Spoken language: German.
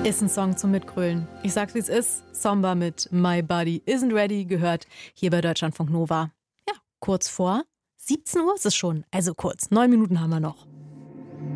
Ist ein Song zum Mitgrölen. Ich sag's wie es ist. Samba mit My Body Isn't Ready gehört hier bei Deutschlandfunk Nova. Ja, kurz vor 17 Uhr ist es schon. Also kurz, 9 Minuten haben wir noch.